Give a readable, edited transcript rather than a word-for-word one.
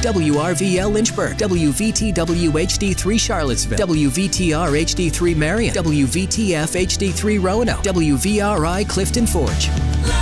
WRVL Lynchburg, WVTW HD3 Charlottesville, WVTR HD3 Marion, WVTF HD3 Roanoke, WVRI Clifton Forge.